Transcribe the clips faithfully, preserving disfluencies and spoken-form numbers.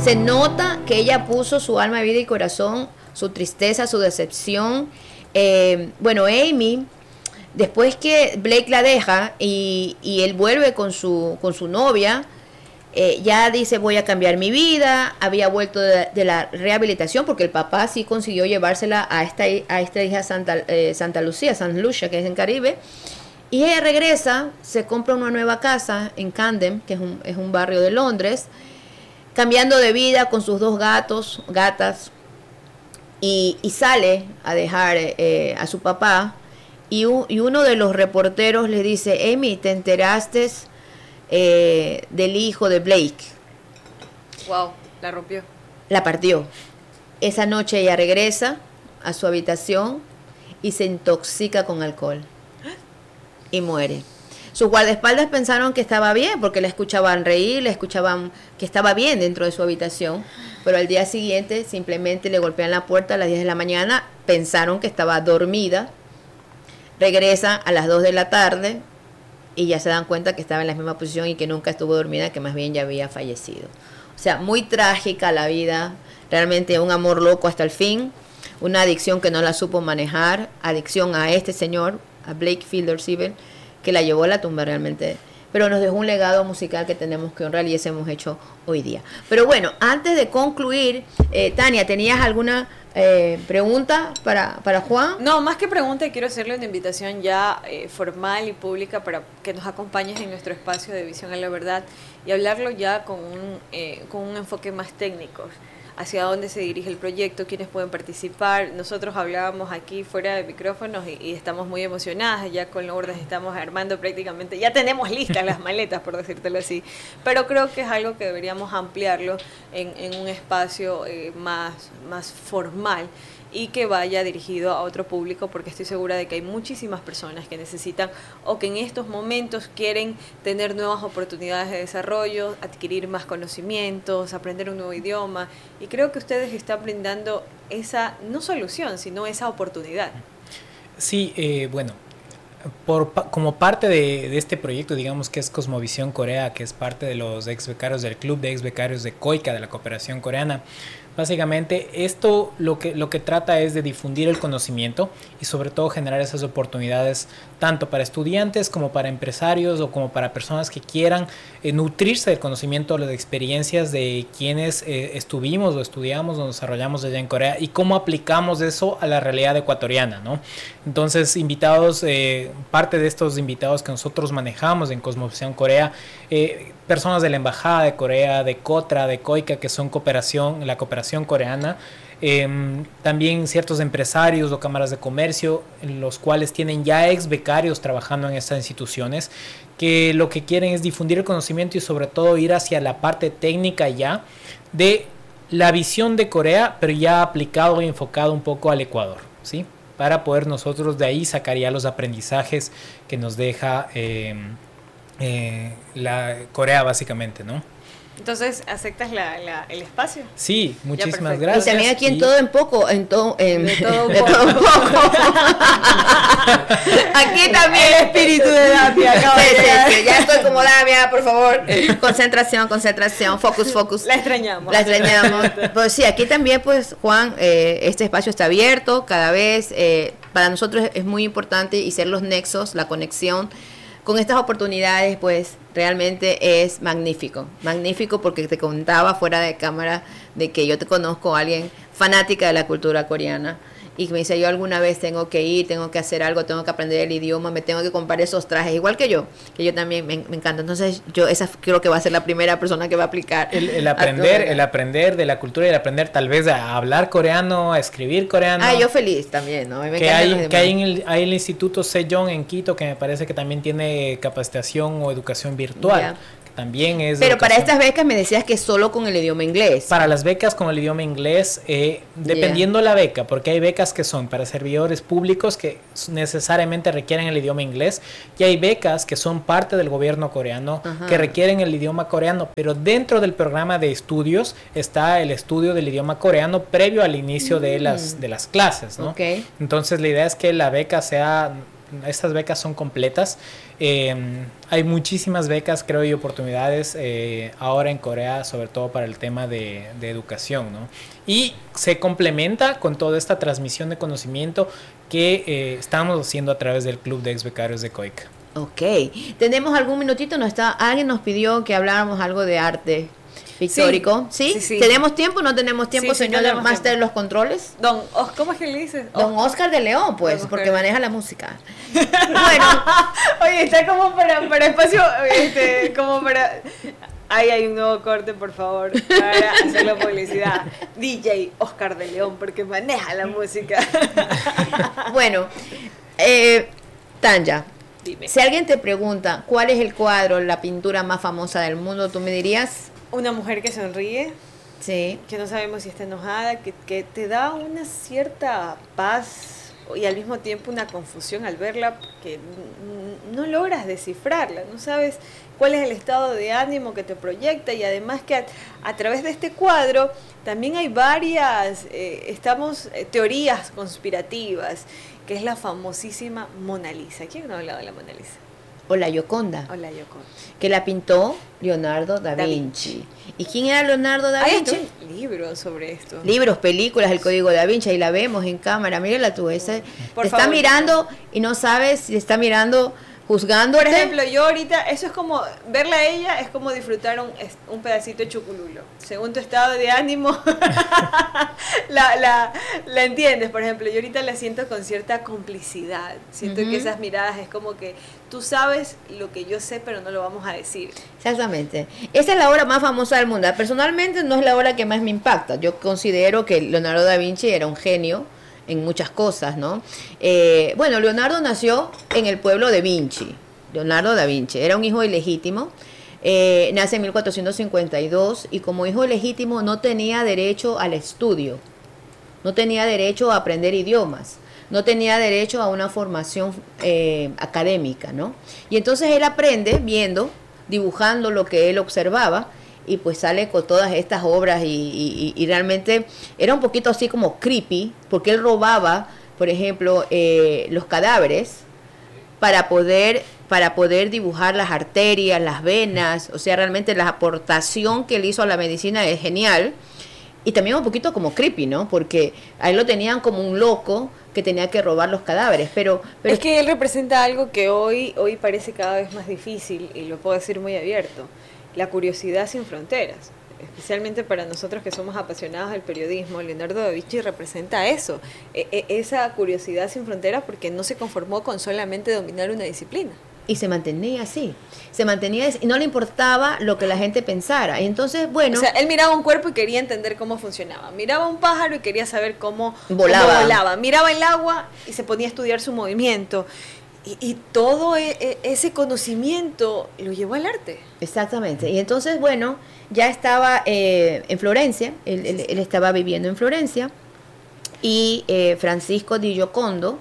Se nota que ella puso su alma, vida y corazón, su tristeza, su decepción. Eh, bueno, Amy, después que Blake la deja y, y él vuelve con su, con su novia, eh, ya dice, voy a cambiar mi vida. Había vuelto de, de la rehabilitación porque el papá sí consiguió llevársela a esta, a esta hija Santa, eh, Santa Lucía, San Lucia, que es en Caribe. Y ella regresa, se compra una nueva casa en Camden, que es un, es un barrio de Londres, cambiando de vida con sus dos gatos, gatas, y, y sale a dejar eh, a su papá. Y, un, y uno de los reporteros le dice, Amy, ¿te enteraste eh, del hijo de Blake? Wow, la rompió. La partió. Esa noche ella regresa a su habitación y se intoxica con alcohol y muere. Sus guardaespaldas pensaron que estaba bien porque la escuchaban reír, la escuchaban que estaba bien dentro de su habitación, pero al día siguiente simplemente le golpean la puerta a las diez de la mañana, pensaron que estaba dormida. Regresa a las dos de la tarde y ya se dan cuenta que estaba en la misma posición y que nunca estuvo dormida, que más bien ya había fallecido. O sea, muy trágica la vida, realmente un amor loco hasta el fin, una adicción que no la supo manejar, adicción a este señor, a Blake Fielder-Civil, que la llevó a la tumba realmente. Pero nos dejó un legado musical que tenemos que honrar y ese hemos hecho hoy día. Pero bueno, antes de concluir, eh, Tania, ¿tenías alguna eh, pregunta para, para Juan? No, más que pregunta, quiero hacerle una invitación ya eh, formal y pública para que nos acompañes en nuestro espacio de Visión a la Verdad y hablarlo ya con un, eh, con un enfoque más técnico. Hacia dónde se dirige el proyecto, quiénes pueden participar. Nosotros hablábamos aquí fuera de micrófonos y, y estamos muy emocionadas, ya con Lourdes estamos armando prácticamente, ya tenemos listas las maletas, por decírtelo así, pero creo que es algo que deberíamos ampliarlo en, en un espacio eh, más, más formal y que vaya dirigido a otro público, porque estoy segura de que hay muchísimas personas que necesitan o que en estos momentos quieren tener nuevas oportunidades de desarrollo, adquirir más conocimientos, aprender un nuevo idioma, y creo que ustedes están brindando esa, no solución, sino esa oportunidad. Sí, eh, bueno, por, como parte de, de este proyecto, digamos que es Cosmovisión Corea, que es parte de los ex becarios del Club de Ex Becarios de COICA, de la Cooperación Coreana. Básicamente esto lo que, lo que trata es de difundir el conocimiento y sobre todo generar esas oportunidades tanto para estudiantes como para empresarios o como para personas que quieran eh, nutrirse del conocimiento, de las experiencias de quienes eh, estuvimos o estudiamos o nos desarrollamos allá en Corea y cómo aplicamos eso a la realidad ecuatoriana, ¿no? Entonces, invitados, eh, parte de estos invitados que nosotros manejamos en Cosmovisión Corea, eh, personas de la Embajada de Corea, de COTRA, de COICA, que son cooperación, la cooperación coreana, eh, también ciertos empresarios o cámaras de comercio, los cuales tienen ya ex becarios trabajando en estas instituciones, que lo que quieren es difundir el conocimiento y sobre todo ir hacia la parte técnica ya de la visión de Corea, pero ya aplicado y enfocado un poco al Ecuador, ¿sí? Para poder nosotros de ahí sacar ya los aprendizajes que nos deja eh, eh, la Corea básicamente, ¿no? Entonces, ¿aceptas la, la, el espacio? Sí, muchísimas ya, gracias. Y también aquí en y... todo en poco, en todo, en, de todo un de poco. Todo un poco. Aquí también el espíritu de Damia. No, sí, sí, sí, ya estoy como Damia, por favor. Concentración, concentración, focus, focus. La extrañamos. La extrañamos. Pues sí, aquí también, pues, Juan, eh, este espacio está abierto cada vez. Eh, para nosotros es muy importante y ser los nexos, la conexión con estas oportunidades, pues realmente es magnífico, magnífico porque te contaba fuera de cámara de que yo te conozco a alguien fanática de la cultura coreana y me dice, yo alguna vez tengo que ir, tengo que hacer algo, tengo que aprender el idioma, me tengo que comprar esos trajes, igual que yo, que yo también me, me encanta. Entonces yo esa creo que va a ser la primera persona que va a aplicar. El, el aprender, el aprender de la cultura y el aprender tal vez a hablar coreano, a escribir coreano. Ah, yo feliz también, ¿no? Me que hay, que hay, en el, hay el Instituto Sejong en Quito, que me parece que también tiene capacitación o educación virtual. Yeah. También es pero educación. Para estas becas me decías que solo con el idioma inglés. Para las becas con el idioma inglés, eh, dependiendo yeah. la beca, porque hay becas que son para servidores públicos que necesariamente requieren el idioma inglés y hay becas que son parte del gobierno coreano Ajá. que requieren el idioma coreano, pero dentro del programa de estudios está el estudio del idioma coreano previo al inicio mm. de las de las clases, ¿no? Okay. Entonces la idea es que la beca sea estas becas son completas. Eh, hay muchísimas becas, creo, y oportunidades eh, ahora en Corea, sobre todo para el tema de, de educación, ¿no? Y se complementa con toda esta transmisión de conocimiento que eh, estamos haciendo a través del Club de Ex Becarios de COICA. Ok, tenemos algún minutito, ¿no está? Alguien nos pidió que habláramos algo de arte pictórico, ¿sí? ¿Sí? Sí, sí. ¿Tenemos tiempo o no tenemos tiempo, Sí, sí, señor tenemos Máster de tiempo. los controles? Don, oh, ¿cómo es que le dices? Don Oh. Oscar de León, pues, Don porque Oscar. maneja la música. Bueno, Oye, está como para, para espacio, este, como para... Ahí hay un nuevo corte, por favor, para hacer la publicidad. D J Oscar de León, porque maneja la música. bueno, eh, Tanya, Dime. si alguien te pregunta cuál es el cuadro, la pintura más famosa del mundo, tú me dirías, Una mujer que sonríe, sí, que no sabemos si está enojada, que, que te da una cierta paz y al mismo tiempo una confusión al verla, que n- no logras descifrarla, no sabes cuál es el estado de ánimo que te proyecta, y además que a, a través de este cuadro también hay varias, eh, estamos, eh, teorías conspirativas, que es la famosísima Mona Lisa. ¿Quién no ha hablado de la Mona Lisa? o la Gioconda, Hola, Yoko. que la pintó Leonardo da, Da Vinci. ¿Y quién era Leonardo da Hay Vinci? hecho libros sobre esto. Libros, películas, el Código da Vinci, ahí la vemos en cámara, mírala tú, esa, Por te está favor. mirando y no sabes si está mirando, juzgando. Por ejemplo, yo ahorita, eso es como, verla a ella es como disfrutar un, es- un pedacito de chucululo. Según tu estado de ánimo, la, la, la entiendes. Por ejemplo, yo ahorita la siento con cierta complicidad. Siento Ujú. que esas miradas es como que tú sabes lo que yo sé, pero no lo vamos a decir. Exactamente. Esa es la obra más famosa del mundo. Personalmente no es la obra que más me impacta. Yo considero que Leonardo da Vinci era un genio en muchas cosas, ¿no? Eh, bueno, Leonardo nació en el pueblo de Vinci. Leonardo da Vinci era un hijo ilegítimo. Eh, nace en mil cuatrocientos cincuenta y dos y como hijo ilegítimo no tenía derecho al estudio. No tenía derecho a aprender idiomas. No tenía derecho a una formación eh, académica, ¿no? Y entonces él aprende viendo, dibujando lo que él observaba, y pues sale con todas estas obras y, y- y realmente era un poquito así como creepy, porque él robaba, por ejemplo, eh, los cadáveres para poder para poder dibujar las arterias, las venas, o sea, realmente la aportación que él hizo a la medicina es genial. Y también un poquito como creepy, ¿no? Porque a él lo tenían como un loco que tenía que robar los cadáveres, pero... pero es que él representa algo que hoy, hoy parece cada vez más difícil, y lo puedo decir muy abierto: la curiosidad sin fronteras. Especialmente para nosotros que somos apasionados del periodismo, Leonardo da Vinci representa eso, e- e- esa curiosidad sin fronteras, porque no se conformó con solamente dominar una disciplina. Y se mantenía así, se mantenía así, y no le importaba lo que la gente pensara. Y entonces, bueno... O sea, él miraba un cuerpo y quería entender cómo funcionaba. Miraba un pájaro y quería saber cómo Volaba. cómo volaba. Miraba el agua y se ponía a estudiar su movimiento. Y, y todo e- e- ese conocimiento lo llevó al arte. Exactamente. Y entonces, bueno, ya estaba eh, en Florencia, él, él- él estaba viviendo en Florencia, y eh, Francisco di Giocondo,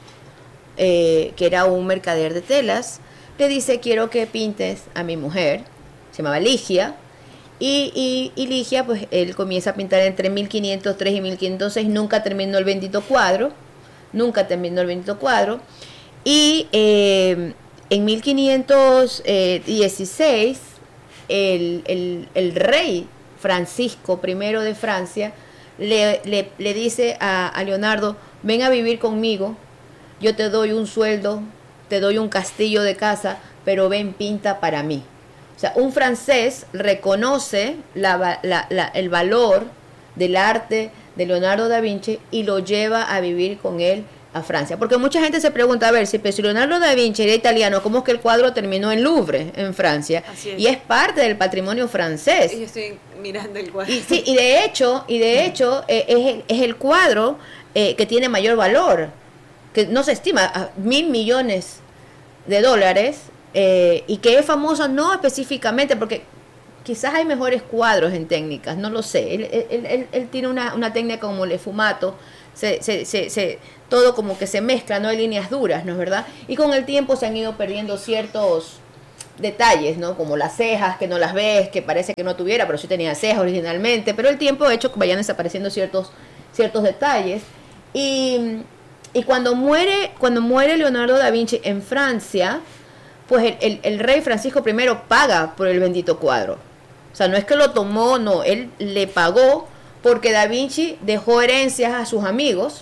eh, que era un mercader de telas, le dice: quiero que pintes a mi mujer, se llamaba Ligia, y, y, y Ligia, pues él comienza a pintar entre mil quinientos tres y mil quinientos seis, nunca terminó el bendito cuadro, nunca terminó el bendito cuadro, y eh, en mil quinientos dieciséis, el, el, el rey Francisco primero de Francia le, le, le dice a, a Leonardo: ven a vivir conmigo, yo te doy un sueldo, te doy un castillo de casa, pero ven, pinta para mí. O sea, un francés reconoce la, va- la- la- el valor del arte de Leonardo da Vinci y lo lleva a vivir con él a Francia. Porque mucha gente se pregunta, a ver, si, pues, si Leonardo da Vinci era italiano, ¿cómo es que el cuadro terminó en Louvre, en Francia? Así es. Y es parte del patrimonio francés. Y yo estoy mirando el cuadro. Y, sí, y de hecho, y de hecho eh, es, el, es el cuadro eh, que tiene mayor valor, que no se estima a mil millones de dólares, eh, y que es famoso no específicamente porque quizás hay mejores cuadros en técnicas, no lo sé. Él, él, él, él tiene una, una técnica como el esfumato, se, se, se, se, todo como que se mezcla, no hay líneas duras, ¿no es verdad? Y con el tiempo se han ido perdiendo ciertos detalles, ¿no? Como las cejas, que no las ves, que parece que no tuviera, pero sí tenía cejas originalmente, pero el tiempo ha hecho que vayan desapareciendo ciertos, ciertos detalles. Y, Y cuando muere, cuando muere Leonardo da Vinci en Francia, pues el, el, el rey Francisco primero paga por el bendito cuadro. O sea, no es que lo tomó, no, él le pagó porque Da Vinci dejó herencias a sus amigos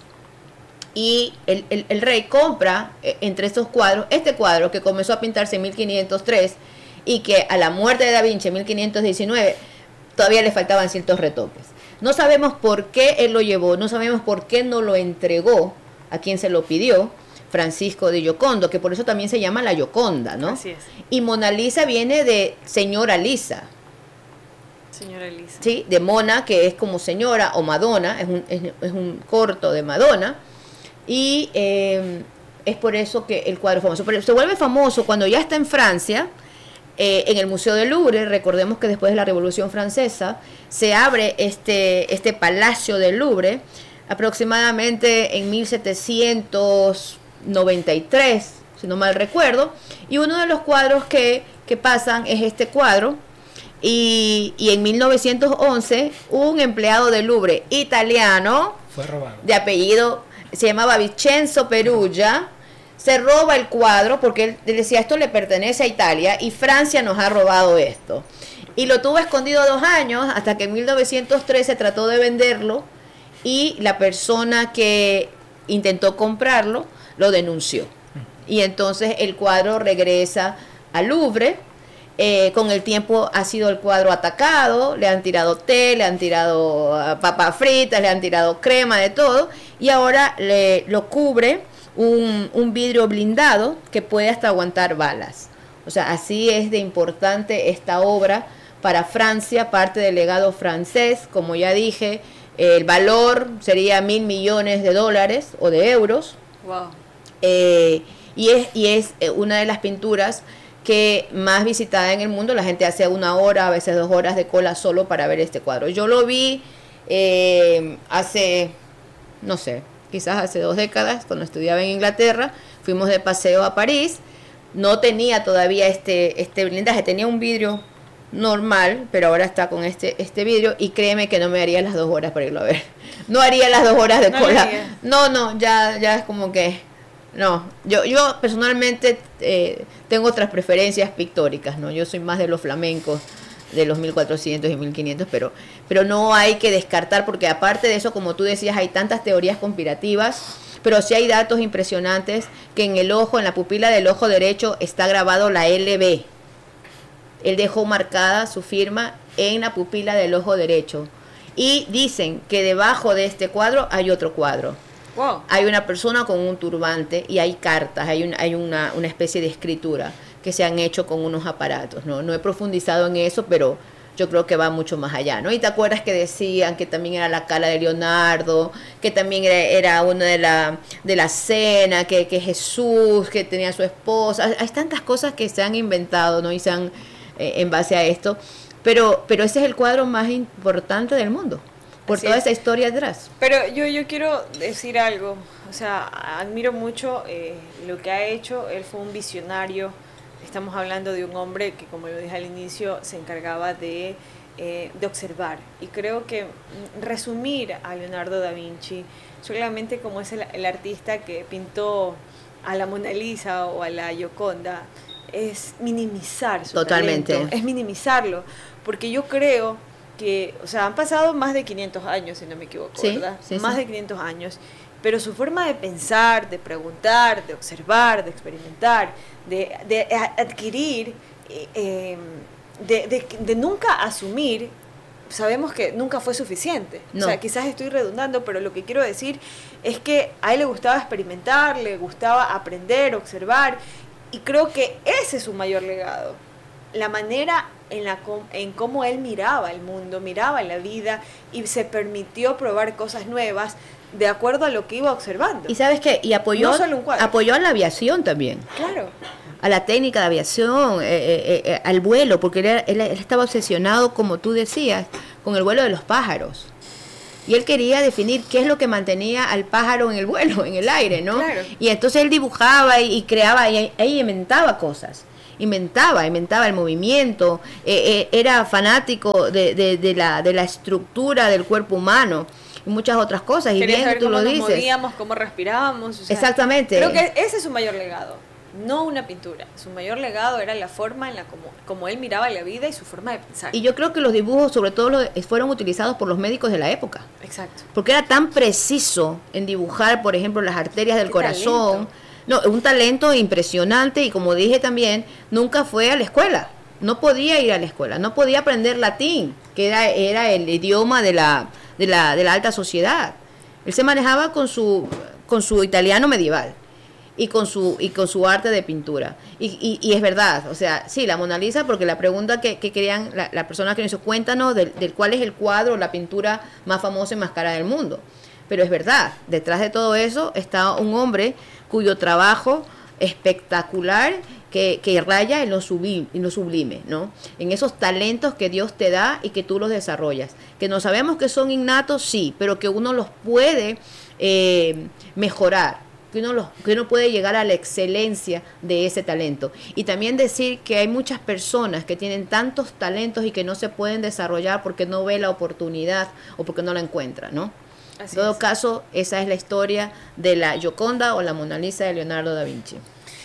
y el, el, el rey compra eh, entre estos cuadros, este cuadro que comenzó a pintarse en mil quinientos tres y que a la muerte de Da Vinci en mil quinientos diecinueve todavía le faltaban ciertos retoques. No sabemos por qué él lo llevó, no sabemos por qué no lo entregó a quien se lo pidió, Francisco de Giocondo, que por eso también se llama la Gioconda, ¿no? Así es. Y Mona Lisa viene de señora Lisa. Señora Lisa. Sí, de Mona, que es como señora, o Madonna, es un, es, es un corto de Madonna, y eh, es por eso que el cuadro es famoso. Pero se vuelve famoso cuando ya está en Francia, eh, en el Museo del Louvre. Recordemos que después de la Revolución Francesa se abre este, este Palacio del Louvre, aproximadamente en mil setecientos noventa y tres, si no mal recuerdo, y uno de los cuadros que, que pasan es este cuadro. Y, y en mil novecientos once, un empleado del Louvre italiano, fue robado, de apellido, se llamaba Vincenzo Perugia, se roba el cuadro porque él decía, esto le pertenece a Italia y Francia nos ha robado esto. Y lo tuvo escondido dos años, hasta que en mil novecientos trece trató de venderlo y la persona que intentó comprarlo lo denunció. Y entonces el cuadro regresa al Louvre. Eh, con el tiempo ha sido el cuadro atacado, le han tirado té, le han tirado uh, papas fritas, le han tirado crema, de todo, y ahora le, lo cubre un, un vidrio blindado que puede hasta aguantar balas. O sea, así es de importante esta obra para Francia, parte del legado francés. Como ya dije, eh, el valor sería mil millones de dólares o de euros. Wow. Eh, y es, y es una de las pinturas que más visitada en el mundo. La gente hace una hora, a veces dos horas de cola solo para ver este cuadro. Yo lo vi eh, hace, no sé, quizás hace dos décadas, cuando estudiaba en Inglaterra. Fuimos de paseo a París. No tenía todavía este, este blindaje, tenía un vidrio normal, pero ahora está con este, este vidrio, y créeme que no me haría las dos horas para irlo a ver. No haría las dos horas de no cola. No, no, ya, ya es como que... No, yo yo personalmente eh, tengo otras preferencias pictóricas, ¿no? Yo soy más de los flamencos, de los mil cuatrocientos y mil quinientos, pero, pero no hay que descartar, porque aparte de eso, como tú decías, hay tantas teorías conspirativas, pero sí hay datos impresionantes, que en el ojo, en la pupila del ojo derecho, está grabado la L B. Él dejó marcada su firma en la pupila del ojo derecho. Y dicen que debajo de este cuadro hay otro cuadro. Wow. Hay una persona con un turbante y hay cartas, hay, un, hay una, una especie de escritura que se han hecho con unos aparatos, ¿no? No he profundizado en eso, pero yo creo que va mucho más allá, ¿no? Y te acuerdas que decían que también era la cara de Leonardo, que también era, era una de la, de la cena, que, que Jesús, que tenía a su esposa. Hay tantas cosas que se han inventado, ¿no? Y se han, eh, en base a esto, pero, pero ese es el cuadro más importante del mundo, por Así toda es. esa historia atrás. Pero yo, yo quiero decir algo, o sea, admiro mucho eh, lo que ha hecho. Él fue un visionario. Estamos hablando de un hombre que, como lo dije al inicio, se encargaba de, eh, de observar. Y creo que resumir a Leonardo da Vinci solamente como es el, el artista que pintó a la Mona Lisa o a la Gioconda es minimizar su Totalmente. talento, es minimizarlo, porque yo creo que, o sea, han pasado más de quinientos años, si no me equivoco, Sí, ¿verdad? sí, Más sí. de quinientos años, pero su forma de pensar, de preguntar, de observar, de experimentar, de, de adquirir, eh, de, de, de nunca asumir, sabemos que nunca fue suficiente. No. O sea, quizás estoy redundando, pero lo que quiero decir es que a él le gustaba experimentar, le gustaba aprender, observar, y creo que ese es su mayor legado. La manera en, la, en cómo él miraba el mundo, miraba la vida, y se permitió probar cosas nuevas de acuerdo a lo que iba observando. Y sabes qué, y apoyó, No solo un cuadro. apoyó a la aviación también, Claro. a la técnica de aviación, eh, eh, eh, al vuelo, porque él, él, él estaba obsesionado, como tú decías, con el vuelo de los pájaros. Y él quería definir qué es lo que mantenía al pájaro en el vuelo, en el aire, ¿no? Claro. Y entonces él dibujaba y, y creaba, y ahí inventaba cosas. Inventaba, inventaba el movimiento, eh, eh, era fanático de, de, de, la, de la estructura del cuerpo humano. y muchas otras cosas. Quería y bien saber tú cómo lo nos dices. movíamos, cómo respirábamos. O sea, exactamente. Creo que ese es su mayor legado, no una pintura. Su mayor legado era la forma en la como, como él miraba la vida y su forma de pensar. Y yo creo que los dibujos, sobre todo, los, fueron utilizados por los médicos de la época. Exacto. Porque era tan preciso en dibujar, por ejemplo, las arterias del Qué corazón. talento. No, un talento impresionante, y como dije también, nunca fue a la escuela. No podía ir a la escuela, no podía aprender latín, que era, era el idioma de la, de la, de la alta sociedad. Él se manejaba con su, con su italiano medieval y con su, y con su arte de pintura. Y, y, y es verdad, o sea, sí, la Mona Lisa, porque la pregunta que, que querían, la, la persona que nos hizo, cuéntanos del, del cuál es el cuadro, la pintura más famosa y más cara del mundo. Pero es verdad, detrás de todo eso está un hombre cuyo trabajo espectacular que, que raya en lo, sublime, en lo sublime, ¿no? En esos talentos que Dios te da y que tú los desarrollas. Que no sabemos que son innatos, sí, pero que uno los puede eh, mejorar, que uno, los, que uno puede llegar a la excelencia de ese talento. Y también decir que hay muchas personas que tienen tantos talentos y que no se pueden desarrollar porque no ve la oportunidad o porque no la encuentran, ¿no? Así En todo es. caso, esa es la historia de la Gioconda o la Mona Lisa de Leonardo da Vinci.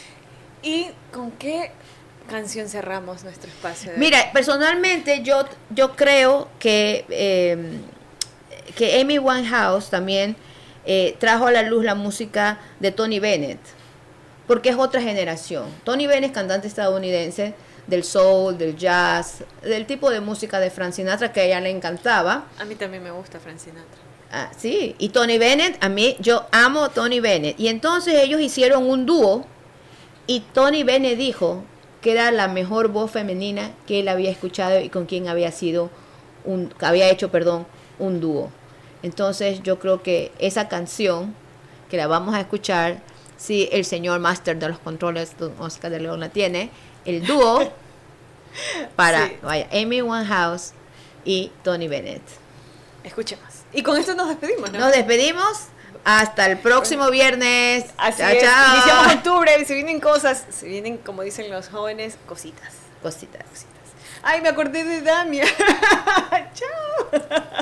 ¿Y con qué canción cerramos nuestro espacio? De Mira, personalmente yo, yo creo que, eh, que Amy Winehouse también eh, trajo a la luz la música de Tony Bennett, porque es otra generación. Tony Bennett, cantante estadounidense del soul, del jazz, del tipo de música de Frank Sinatra que a ella le encantaba. A mí también me gusta Frank Sinatra. Ah, sí, y Tony Bennett, a mí, yo amo a Tony Bennett. Y entonces ellos hicieron un dúo y Tony Bennett dijo que era la mejor voz femenina que él había escuchado y con quien había sido un, había hecho, perdón, un dúo. Entonces yo creo que esa canción que la vamos a escuchar, si el señor Master de los controles de música de León la tiene, el dúo para Sí. vaya, Amy Winehouse y Tony Bennett. Escuchemos. Y con esto nos despedimos, ¿no? Nos despedimos. Hasta el próximo viernes. Así Chao, es. chao. Iniciamos octubre, se vienen cosas, se vienen, como dicen los jóvenes, cositas. Cositas. Ay, me acordé de Damia. Chao.